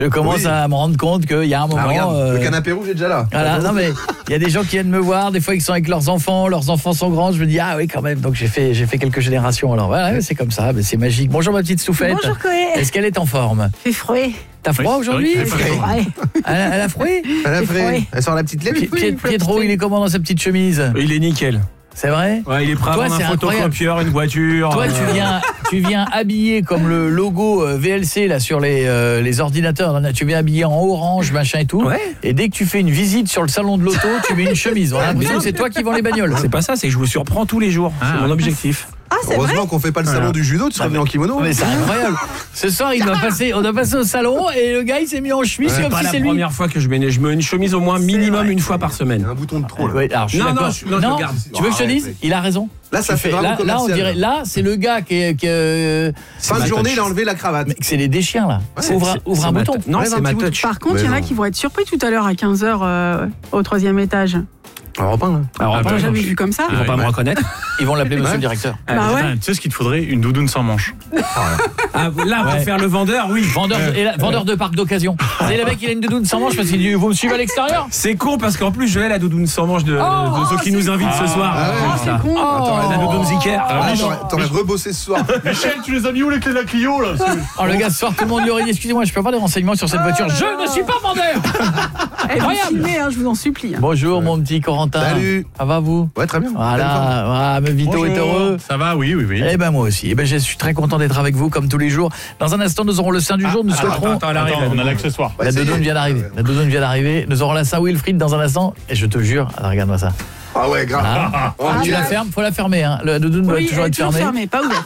Je commence à me rendre compte qu'il y a un moment... regarde, le canapé rouge est déjà là. Voilà, non mais il y a des gens qui viennent me voir, des fois ils sont avec leurs enfants sont grands, je me dis ah oui quand même, donc j'ai fait quelques générations. Alors voilà, c'est comme ça, c'est magique. Bonjour ma petite Stouffette. Bonjour Coé. Est-ce qu'elle est en forme? Fait froid. T'as froid aujourd'hui? Elle a froid? Elle sort la petite lèvre. Pietro, il est comment dans sa petite chemise? Il est nickel. C'est vrai? Ouais, il est prêt à avoir un photocopieur, une voiture. Toi, tu viens habillé comme le logo VLC là sur les ordinateurs. Tu viens habillé en orange, machin et tout. Ouais. Et dès que tu fais une visite sur le salon de l'auto, tu mets une chemise. On a l'impression que c'est toi qui vends les bagnoles. C'est pas ça, c'est que je vous surprends tous les jours. C'est mon objectif. Heureusement qu'on fait pas le salon du judo, tu serais venu en kimono. Mais c'est incroyable. Ce soir, on a passé au salon et le gars il s'est mis en chemise comme si c'est lui. C'est la première fois que je mets une chemise au moins minimum une fois par semaine. Un bouton de trop là. Alors, je suis d'accord. Non, tu veux que je te dise? Il a raison. Là, ça fait vraiment commercial. Là, on dirait, là, c'est le gars qui fin de journée, il a enlevé la cravate. Mais c'est les déchiens là. Ouvre un bouton. Non, c'est ma touch. Par contre, il y en a qui vont être surpris tout à l'heure à 15h au 3e étage. Alors, J'ai jamais vu comme ça. Ils vont pas me reconnaître. Ils vont l'appeler monsieur le directeur. Bah ouais. Tu sais ce qu'il te faudrait? Une doudoune sans manche. Là, pour faire le vendeur, oui. Vendeur de parc d'occasion. Et le mec, il a une doudoune sans manche parce qu'il dit vous me suivez à l'extérieur? C'est con parce qu'en plus, je l'ai la doudoune sans manche de ceux qui nous invitent ce soir. C'est con. La doudoune Zicker. T'aurais rebossé ce soir. Michel, tu les as mis où les clés de la Clio là? Oh le gars, ce soir, tout le monde lui aurait dit excusez-moi, je peux avoir des renseignements sur cette voiture? Je ne suis pas vendeur. Incroyable. Filmez, je vous en supplie. Bonjour mon petit Corentin. Salut. Ça va vous? Ouais, très bien. Voilà, mais Vito est heureux. Ça va, oui. Eh ben moi aussi. Eh ben je suis très content d'être avec vous comme tous les jours. Dans un instant, nous aurons le sein du jour. Nous souhaiterons. Attends, on a l'accessoire. La doudoune vient d'arriver. Nous aurons la Saint-Wilfried dans un instant. Et je te jure, regarde-moi ça. Ah ouais, grave. Tu la fermes, faut la fermer. Hein. La doudoune doit toujours être fermée. Pas ouverte.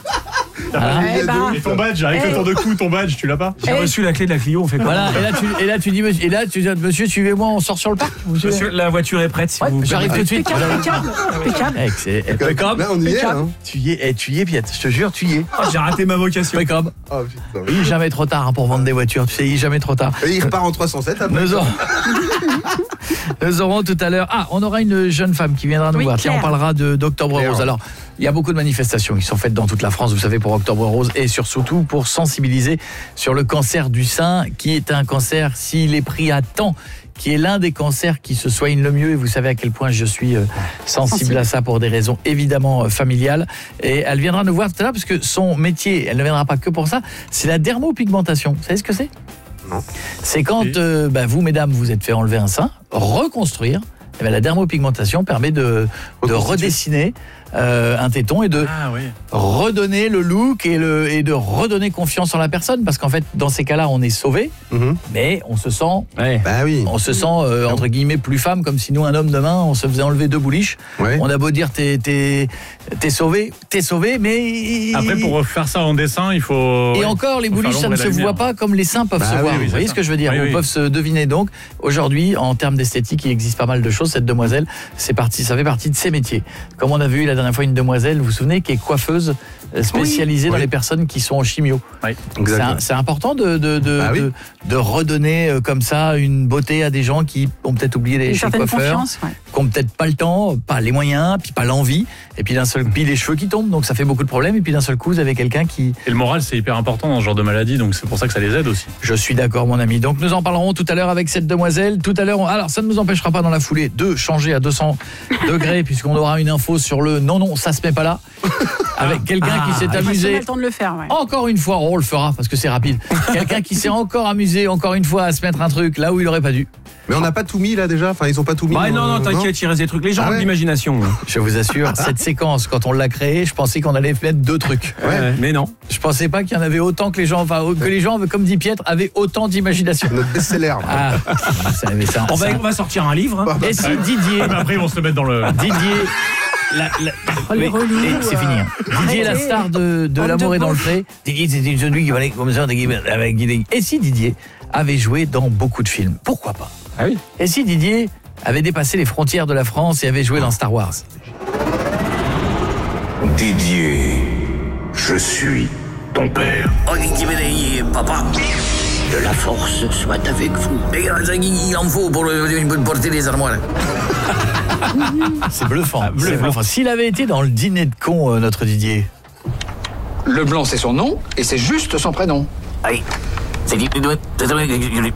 Et ton badge, avec le tour de cou, ton badge, tu l'as pas? J'ai reçu la clé de la Clio, on fait quoi? Voilà, et là tu dis monsieur, suivez-moi, on sort sur le parc. Monsieur, la voiture est prête si vous. J'arrive tout de suite. Impeccable. Là, on y est, hein. Tu y es, Piet, je te jure, tu y es. J'ai raté ma vocation. Impeccable. Oh putain. Il est jamais trop tard pour vendre des voitures, tu sais, il est jamais trop tard. Et il repart en 307 après. Nous aurons tout à l'heure. On aura une jeune femme qui viendra nous voir. Tiens, on parlera d'Octobre Rose. Alors, il y a beaucoup de manifestations qui sont faites dans toute la France, vous savez, pour Octobre Rose et surtout pour sensibiliser sur le cancer du sein, qui est un cancer, s'il est pris à temps, qui est l'un des cancers qui se soigne le mieux. Et vous savez à quel point je suis sensible à ça pour des raisons évidemment familiales. Et elle viendra nous voir tout à l'heure parce que son métier, elle ne viendra pas que pour ça, c'est la dermopigmentation. Vous savez ce que c'est? Non. C'est quand vous, mesdames, vous êtes fait enlever un sein, reconstruire. Et bien, la dermopigmentation permet de redessiner un téton et de redonner le look et de redonner confiance en la personne, parce qu'en fait dans ces cas-là on est sauvé, mais on se sent entre guillemets plus femme, comme si nous un homme demain on se faisait enlever 2 bouliches. On a beau dire t'es sauvé, mais après pour faire ça en dessin il faut. Et encore les bouliches ça ne se voit pas comme les seins peuvent se voir. Vous voyez ce que je veux dire? Ils peuvent se deviner. Donc aujourd'hui en termes d'esthétique il existe pas mal de choses. Cette demoiselle ça fait partie de ses métiers. Comme on a vu la dernière fois une demoiselle, vous vous souvenez, qui est coiffeuse spécialisée dans les personnes qui sont en chimio. C'est important de redonner comme ça une beauté à des gens qui ont peut-être oublié chez le coiffeur, qui ont peut-être pas le temps, pas les moyens, puis pas l'envie, et puis d'un seul coup les cheveux qui tombent, donc ça fait beaucoup de problèmes, et puis d'un seul coup vous avez quelqu'un qui... Et le moral c'est hyper important dans ce genre de maladie, donc c'est pour ça que ça les aide aussi. Je suis d'accord mon ami, donc nous en parlerons tout à l'heure avec cette demoiselle. Tout à l'heure, alors ça ne nous empêchera pas dans la foulée de changer à 200 degrés, puisqu'on aura une info sur le non, ça se met pas là, avec quelqu'un qui s'est amusé. On a le temps de le faire, encore une fois, on le fera parce que c'est rapide. Quelqu'un qui s'est encore amusé, encore une fois, à se mettre un truc là où il aurait pas dû. Mais on n'a pas tout mis là déjà, enfin ils ont pas tout mis. Non, t'inquiète, il reste des trucs. Les gens ont de l'imagination. Je vous assure, cette séquence, quand on l'a créée, je pensais qu'on allait mettre 2 trucs. Mais non. Je pensais pas qu'il y en avait autant que les gens, comme dit Pietre, avaient autant d'imagination. Notre best-seller. On va sortir un livre. Et si Didier... Après ils vont se mettre dans le... Didier... c'est fini. Didier, la star de L'amour est dans le pré. Didier, c'était celui qui valait comme ça avec Didier. Et si Didier avait joué dans beaucoup de films, pourquoi pas? Et si Didier avait dépassé les frontières de la France et avait joué dans Star Wars? Didier, je suis ton père. Papa, que la force soit avec vous. Il en faut pour porter les armoires. C'est bluffant. S'il avait été dans le dîner de cons, notre Didier. Leblanc, c'est son nom et c'est juste son prénom. Oui. C'est